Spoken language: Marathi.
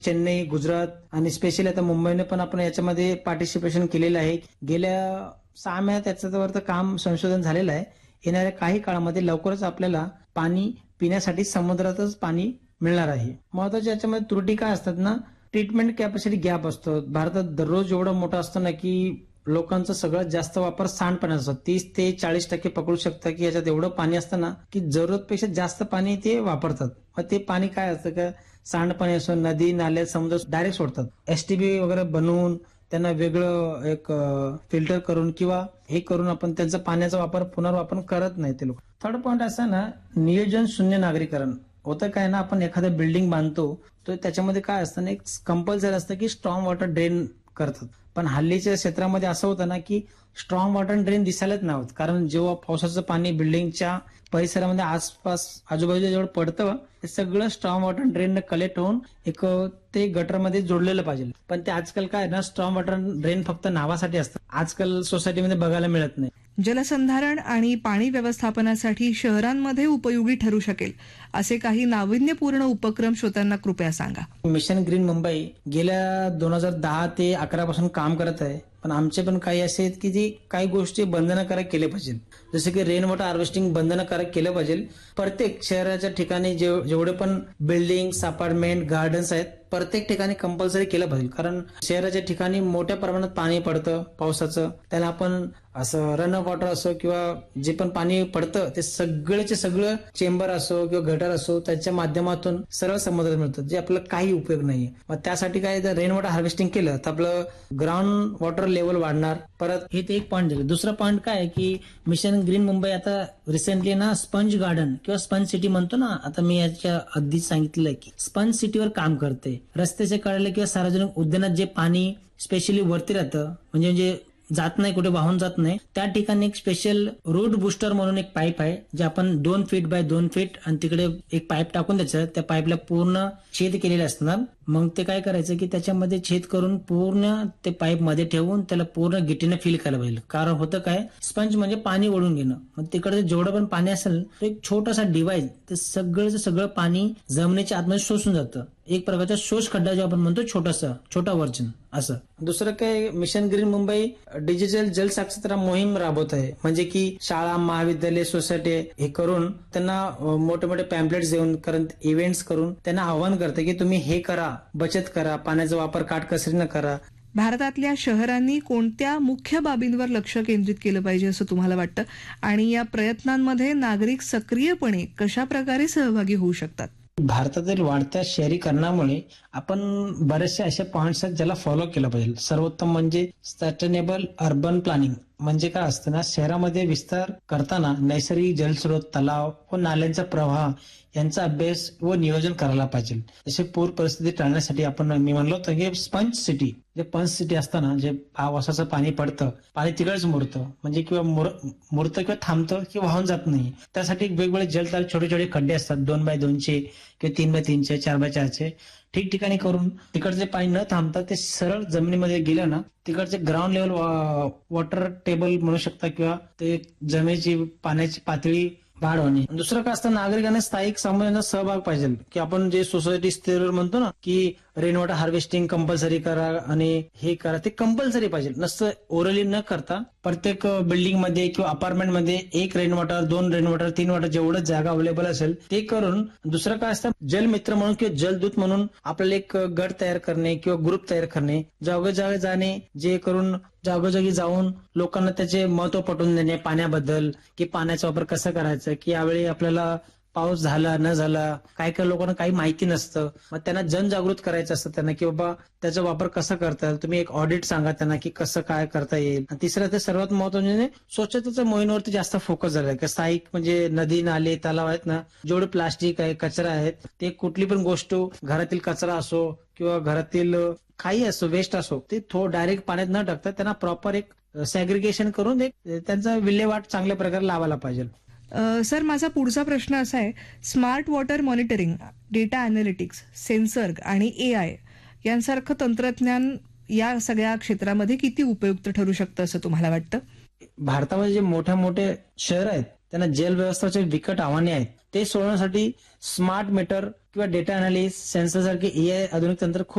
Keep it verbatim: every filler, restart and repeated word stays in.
चेन्नई, गुजरात आणि स्पेशली आता मुंबईने पण आपण याच्यामध्ये पार्टिसिपेशन केलेलं आहे. गेल्या सहा महिन्यात त्याच्यावर काम संशोधन झालेलं आहे. येणाऱ्या काही काळामध्ये लवकरच आपल्याला पाणी पिण्यासाठी समुद्रातच पाणी मिळणार आहे. महत्वाच्या याच्यामध्ये त्रुटी काय असतात ना, ट्रीटमेंट कॅपॅसिटी गॅप असतो. भारतात दररोज एवढं मोठं असतं ना की लोकांचा सगळ्यात जास्त वापर सांडपाण्याचा असतो. तीस ते चाळीस टक्के पकडू शकता की याच्यात एवढं पाणी असतं ना की जरूरतपेक्षा जास्त पाणी ते वापरतात. मग ते पाणी काय असतं का, सांडपाणी असो, नदी नाले समुद्र डायरेक्ट सोडतात. एसटीबी वगैरे बनवून त्यांना वेगळं एक फिल्टर करून किंवा हे करून आपण त्यांचा पाण्याचा वापर पुनर्वापर करत नाही ते लोक. थर्ड पॉईंट असा ना, नियोजन शून्य नागरीकरण. होतं काय ना, आपण एखादं बिल्डिंग बांधतो तर त्याच्यामध्ये काय असतं ना, एक कंपल्सरी असतं की स्ट्रॉंग वॉटर ड्रेन करतात. पण हल्लीच्या क्षेत्रामध्ये असं होतं ना की स्ट्रॉंग वॉटर ड्रेन दिसायलाच नाही होत. कारण जेव्हा पावसाचं पाणी बिल्डिंगच्या परिसरामध्ये आसपास आजूबाजूला जेवढं पडतं ते सगळं स्ट्रॉंग वॉटर ड्रेन कलेक्ट होऊन एक ते गटरमध्ये जोडलेलं पाहिजे. पण ते आजकाल काय ना, स्ट्रॉंग वॉटर ड्रेन फक्त नावासाठी असतं. आजकाल सोसायटीमध्ये बघायला मिळत नाही. जलसंधारण आणि पाणी व्यवस्थापनासाठी शहरांमध्ये उपयोगी ठरू शकेल असे काही नाविन्यपूर्ण उपक्रम श्रोत्यांना कृपया सांगा. मिशन ग्रीन मुंबई गेल्या दोन हजार दहा ते अकरा पासून काम करत आहे. पण आमचे पण काही असे आहेत की जे काही गोष्टी बंधनकारक केले पाहिजे. जसे की रेन वॉटर हार्वेस्टिंग बंधनकारक केलं पाहिजे. प्रत्येक शहराच्या ठिकाणी जेवढे पण बिल्डिंग्स, अपार्टमेंट, गार्डन्स आहेत प्रत्येक ठिकाणी कंपल्सरी केलं पाहिजे. कारण शहराच्या ठिकाणी मोठ्या प्रमाणात पाणी पडतं पावसाचं. त्याला आपण असं रन ऑफ वॉटर असो किंवा जे पण पाणी पडतं ते सगळेचे सगळं चेंबर असो किंवा गटर असो त्याच्या माध्यमातून सरळ समुद्रात मिळतं, जे आपल्याला काही उपयोग नाहीये. मग त्यासाठी काय, जर रेन वॉटर हार्वेस्टिंग केलं तर आपलं ग्राउंड वॉटर लेवल वाढणार. परत हे ते एक पॉईंट झालं. दुसरं पॉईंट काय आहे की मिशन ग्रीन मुंबई आता रिसेंटली ना स्पंज गार्डन किंवा स्पंज सिटी म्हणतो ना, आता मी याच्या आधीच सांगितलं की स्पंज सिटीवर काम करते. रस्त्याच्या कडेला किंवा सार्वजनिक उद्यानात जे पाणी स्पेशली वरती राहतं, म्हणजे म्हणजे जात नाही, कुठे वाहून जात नाही, त्या ठिकाणी एक स्पेशल रूट बुस्टर म्हणून एक पाईप आहे, जे आपण दोन फीट बाय दोन फीट आणि तिकडे एक पाईप टाकून द्यायचं. त्या पाईपला पूर्ण छेद केलेले असणार. मग ते काय करायचं की त्याच्यामध्ये छेद करून पूर्ण ते पाईप मध्ये ठेवून त्याला पूर्ण गिटीने फिल करायला पाहिजे. कारण होतं काय, स्पंज म्हणजे पाणी ओढून घेणं. मग तिकडे जेवढं पण पाणी असेल तर एक छोटासा डिवाइस ते सगळं सगळं पाणी जमिनीच्या आतमध्ये शोषून जातं. एक प्रकारचा शोष खड्डा जो आपण म्हणतो, छोटासा छोटा वर्जन असं. दुसरं काय, मिशन ग्रीन मुंबई डिजिटल जल साक्षरता मोहीम राबवत आहे. म्हणजे की शाळा, महाविद्यालय, सोसायटी हे करून त्यांना मोठे मोठे पॅम्पलेट्स देऊन करंट इव्हेंट्स करून त्यांना आवाहन करते की तुम्ही हे करा, बचत करा, पाण्याचा वापर काटकसरीने करा. भारतातल्या शहरांनी कोणत्या मुख्य बाबींवर लक्ष केंद्रित केलं पाहिजे असं तुम्हाला वाटतं, आणि या प्रयत्नांमध्ये नागरिक सक्रियपणे कशा प्रकारे सहभागी होऊ शकतात? भारतातील वाढत्या शहरीकरणामुळे आपण बरेचसे असे पॉइंट्स आहेत ज्याला फॉलो केलं पाहिजे. सर्वोत्तम म्हणजे सस्टेनेबल अर्बन प्लॅनिंग. म्हणजे काय असतं ना, शहरामध्ये विस्तार करताना नैसर्गिक जलस्रोत, तलाव व नाल्यांचा प्रवाह यांचा अभ्यास व नियोजन करायला पाहिजे. जसे पूर परिस्थिती टाळण्यासाठी आपण मी म्हणलो होतं की स्पंज सिटी, जे पंच सिटी असताना जे पावसाचं पाणी पडतं, पाणी तिकडेच मुरतं, म्हणजे किंवा मुरतं किंवा थांबतं किंवा वाहून जात नाही. त्यासाठी वेगवेगळे जलताल छोटे छोटे खड्डे असतात, दोन बाय दोनचे किंवा तीन बाय तीनचे, चार बाय चारचे ठिकठिकाणी करून तिकडचे पाणी न थांबता ते सरळ जमिनीमध्ये गेलं ना, तिकडचे ग्राउंड लेवल वॉटर टेबल म्हणू शकता किंवा ते जमिनीची पाण्याची पातळी वाढ होणे. दुसरं काय असतं, नागरिकांना स्थायिक समुदायाचा सहभाग पाहिजे. की आपण जे सोसायटी स्तरावर म्हणतो ना की रेन वॉटर हार्वेस्टिंग कंपल्सरी करा आणि हे करा, ते कंपल्सरी पाहिजे. नसतं ओरली न करता प्रत्येक बिल्डिंग मध्ये किंवा अपार्टमेंट मध्ये एक रेन वॉटर, दोन रेन वॉटर, तीन वॉटर जेवढं जागा अवेलेबल असेल ते करून. दुसरं काय असतं, जलमित्र म्हणून किंवा जलदूत म्हणून आपल्याला एक गट तयार करणे किंवा ग्रुप तयार करणे, जागोजागी जाणे, जे करून जागोजागी जाऊन लोकांना त्याचे महत्व पटवून देणे पाण्याबद्दल, की पाण्याचा वापर कसा करायचा, की यावेळी आपल्याला पाऊस झाला न झाला, काही काही लोकांना काही माहिती नसतं. मग त्यांना जनजागृत करायचं असतं त्यांना की बाबा त्याचा वापर कसा करता येईल. तुम्ही एक ऑडिट सांगा त्यांना की कसं काय करता येईल. तिसरं ते सर्वात महत्त्वाचं म्हणजे स्वच्छतेच्या मोहिमेवरती जास्त फोकस झालाय. की स्थायिक म्हणजे नदी, नाले, तलाव आहेत ना, जेवढे प्लास्टिक आहे, कचरा आहेत, ते कुठली पण गोष्ट, घरातील कचरा असो किंवा घरातील काही असो, वेस्ट असो, ते थोडं डायरेक्ट पाण्यात न टाकता त्यांना प्रॉपर एक सॅग्रिगेशन करून एक त्यांचा विल्हेवाट चांगल्या प्रकारे लावायला पाहिजे. सर, माझा पुढचा प्रश्न असा आहे, smart water monitoring, data analytics, sensor आणि ए आय यांसारखं तंत्रज्ञान या सगळ्या क्षेत्रामध्ये किती उपयुक्त ठरू शकतं असं तुम्हाला वाटतं? भारतामध्ये जे मोठ्या मोठे शहर आहेत त्यांना जल व्यवस्थेचे विकट आव्हाने आहेत. ते सोडवण्यासाठी स्मार्ट मीटर किंवा डेटा अनालिस्ट सेन्सर सारखे एआय आधुनिक तंत्र खूप